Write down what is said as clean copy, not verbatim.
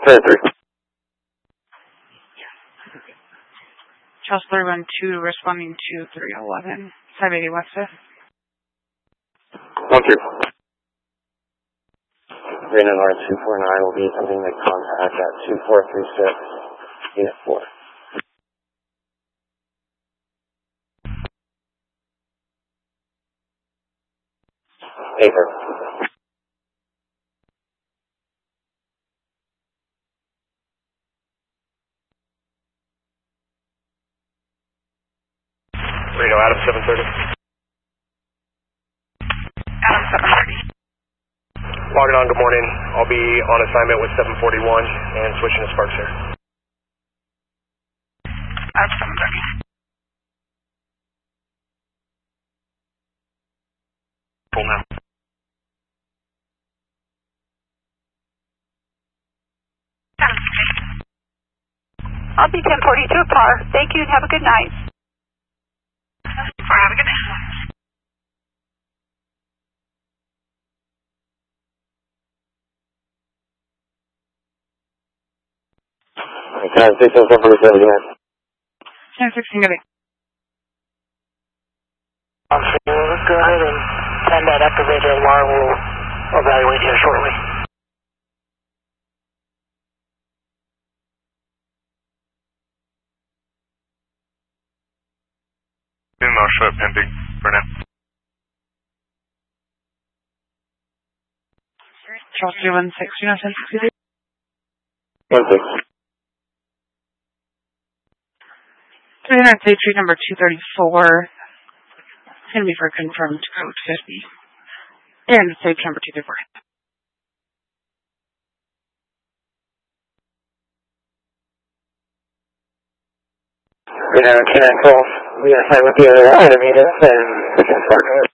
3. Charles 312 responding to 311, 580 West 5th. 1 2. Reno North 249 will be something to contact at 2436, Unit 4. Paper. Reno, Adam 730. Adam 730. Logging on, good morning. I'll be on assignment with 741 and switching to Sparks here. Adam 730. Full now. I'll be 1042 par. Thank you and have a good night. Have a good night. Can I say something for the 7 again? 1016, good day. Let's go ahead and send that activated alarm. We'll evaluate here shortly. Shut pending for now. Charles 316, Unit 1063. 1 6. 300 State Street number 234. It's going to be for confirmed code 50. And stage number 234. Reno Cannon 12. We are assigned with the other animators and we can start with